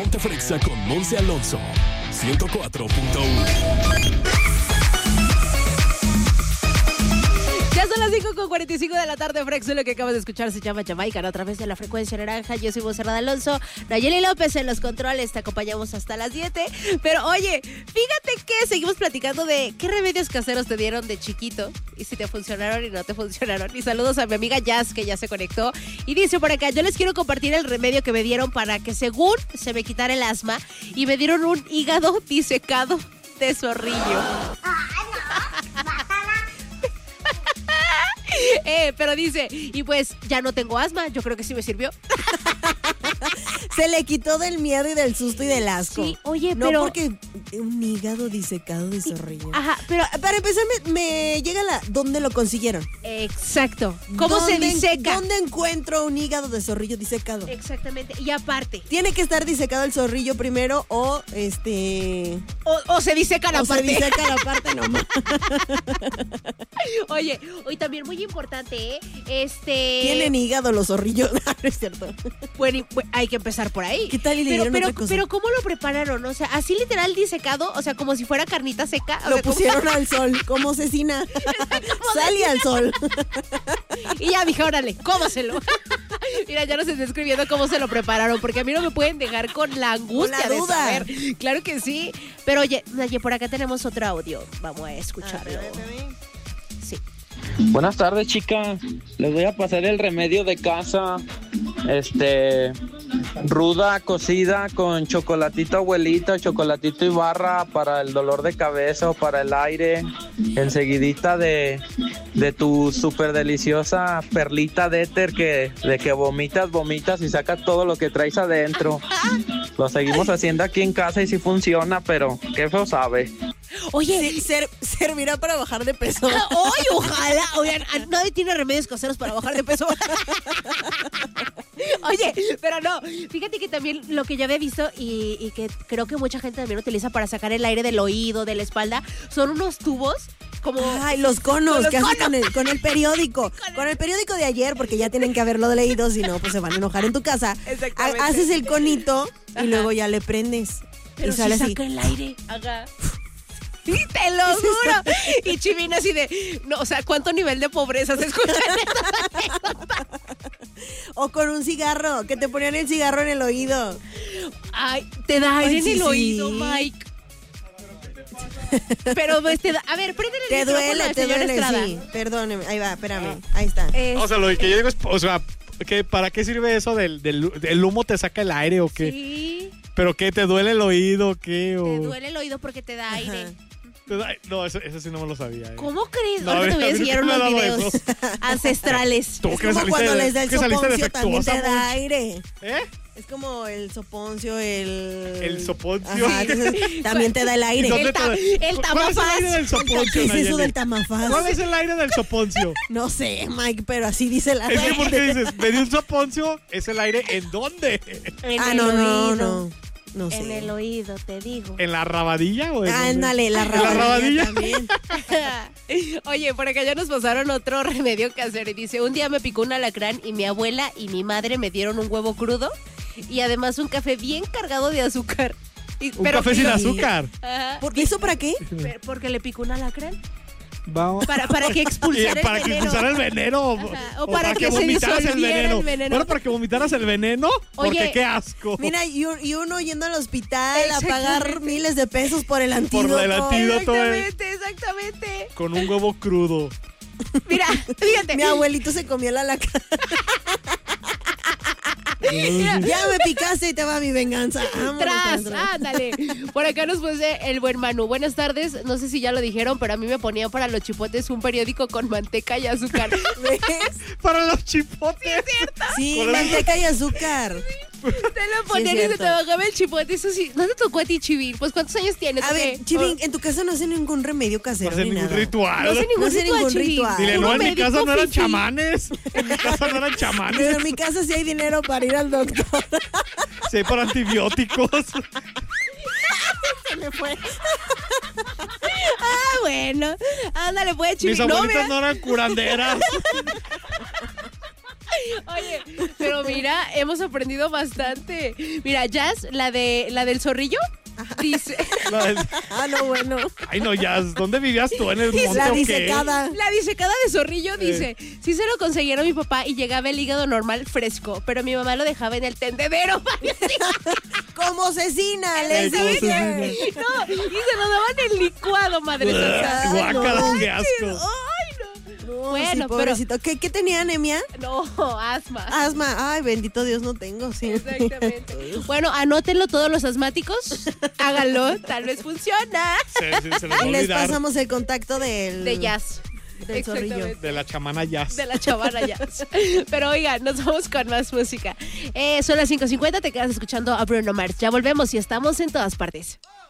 Ponte Frexa con Monse Alonso. 104.1. Ya son las 5:45 de la tarde, Frexa. Lo que acabas de escuchar se llama Jamaica, a través de la frecuencia naranja. Yo soy Monserrat Alonso. Nayeli López en los controles. Te acompañamos hasta las 7. Pero oye, fíjate que seguimos platicando de qué remedios caseros te dieron de chiquito y si te funcionaron y no te funcionaron. Y saludos a mi amiga Jazz, que ya se conectó. Y dice por acá, yo les quiero compartir el remedio que me dieron para que según se me quitara el asma, y me dieron un hígado disecado de zorrillo. Pero dice, y pues ya no tengo asma, yo creo que sí me sirvió. Se le quitó del miedo y del susto y del asco. Sí, oye, no, pero... No, porque un hígado disecado de zorrillo. Ajá, pero... Para empezar, me llega ¿dónde lo consiguieron? Exacto. ¿Cómo se diseca? ¿Dónde encuentro un hígado de zorrillo disecado? Exactamente, y aparte... Tiene que estar disecado el zorrillo primero o O se diseca la parte. O se diseca la parte nomás. Oye, hoy también muy importante, Tienen hígado los zorrillos, no es cierto. Bueno, hay que empezar por ahí. ¿Qué tal y le dieron otra cosa? Pero ¿cómo lo prepararon? O sea, así literal disecado, o sea, como si fuera carnita seca. Lo pusieron al sol, como cecina. Sale al sol. Y ya dije, órale, cómaselo. Mira, ya nos está escribiendo cómo se lo prepararon, porque a mí no me pueden dejar con la angustia de saber. Claro que sí. Pero oye, por acá tenemos otro audio. Vamos a escucharlo. Sí. Buenas tardes, chicas. Les voy a pasar el remedio de casa. Ruda cocida con chocolatito abuelita, chocolatito y barra para el dolor de cabeza o para el aire. Enseguidita de tu súper deliciosa perlita de éter de que vomitas y sacas todo lo que traes adentro. Lo seguimos haciendo aquí en casa y sí funciona, pero qué feo sabe. Oye, servirá para bajar de peso. Oye, ojalá. Oigan, nadie tiene remedios caseros para bajar de peso. Oye, pero no, fíjate que también lo que yo había visto y que creo que mucha gente también utiliza para sacar el aire del oído, de la espalda, son unos tubos como... Ay, los conos que hacen con el periódico. Con el periódico de ayer, porque ya tienen que haberlo leído, si no, pues se van a enojar en tu casa. Exactamente. Haces el conito y luego ya le prendes. Pero y sale si saca el aire. Ajá. Sí, te lo juro. Y Chivina así de, no, o sea, ¿cuánto nivel de pobreza se escucha en esta? O con un cigarro, que te ponían el cigarro en el oído. Ay, te da aire en el oído, Mike. Pero a ver, préndele el micrófono al señor Estrada. Sí, perdóneme, ahí va, espérame, ahí está. O sea, lo que yo digo es, o sea, ¿para qué sirve eso del humo? ¿Te saca el aire o qué? Sí. ¿Pero qué? ¿Te duele el oído o qué? Te duele el oído porque te da aire. No, eso sí no me lo sabía. ¿Cómo crees? No, ahorita te voy a enseñar unos videos ancestrales. ¿Tú es como cuando les da el soponcio, también te da aire. ¿Eh? Es como el soponcio, El soponcio. Ajá, también te da el aire. El tamafaz. ¿Cuál es el aire del soponcio, ¿Qué es eso Nayeli? del tamafaz? ¿Cuál es el aire del soponcio? No sé, Mike, pero así dice la Es que porque dices, me dio un soponcio, ¿es el aire en dónde? No sé. En el oído, te digo. ¿En la rabadilla o en ándale, la rabadilla también. Oye, por acá ya nos pasaron otro remedio casero y dice, un día me picó un alacrán y mi abuela y mi madre me dieron un huevo crudo y además un café bien cargado de azúcar. ¿Un café sin azúcar? Ajá. ¿Eso para qué? Porque le picó un alacrán. Vamos. Para que expulsara el veneno. Para que expulsara el veneno. O para que se vomitaras disolviera el veneno. Bueno, para que vomitaras el veneno. Oye, porque qué asco. Mira, y uno yendo al hospital a pagar miles de pesos por el antídoto. Por el antídoto. Exactamente. Con un huevo crudo. Mira, fíjate. Mi abuelito se comió la alacrán. Ya me picaste y te va mi venganza. Ándale. Por acá nos puse el buen Manu. Buenas tardes. No sé si ya lo dijeron, pero a mí me ponían para los chipotes un periódico con manteca y azúcar. ¿Ves? Para los chipotes. ¿Sí es cierto? Sí, manteca y azúcar. Te lo ponían y se te bajaba el chipote. Eso sí. ¿No te tocó a ti, Chivín? Pues ¿cuántos años tienes? A ver, Chivín, en tu casa no hace ningún remedio casero. No hace ningún ritual. No hace ningún ritual. Dile, no, en mi casa no eran fifi. chamanes. En mi casa no eran chamanes. Pero en mi casa sí hay dinero para ir al doctor. Sí, hay para antibióticos. Se me fue. Bueno. Ándale, pues, Chivín. Mis abuelitas no eran curanderas. Oye, pero Mira, hemos aprendido bastante. Mira, Jazz, la del zorrillo, dice... No, bueno. Ay, no, Jazz, ¿dónde vivías tú? ¿En el monte La o qué? disecada. La disecada de zorrillo dice, sí se lo consiguieron a mi papá y llegaba el hígado normal fresco, pero mi mamá lo dejaba en el tendedero. Como cecina, les Como dije. cecina. No, y se lo daban en licuado, madre santa. Guácala, qué asco. Ay, no. No, Bueno, sí, pobrecito. ¿Qué tenía, anemia? No, asma. Asma. Ay, bendito Dios, no tengo, sí. Exactamente. Bueno, anótenlo todos los asmáticos. Háganlo, tal vez funciona. Se les va a Y les olvidar. pasamos el contacto De Jazz. del zorrillo. Exactamente. De la chamana Jazz. De la chavana Jazz. Pero oigan, nos vamos con más música. Son las 5:50, te quedas escuchando a Bruno Mars. Ya volvemos y estamos en todas partes.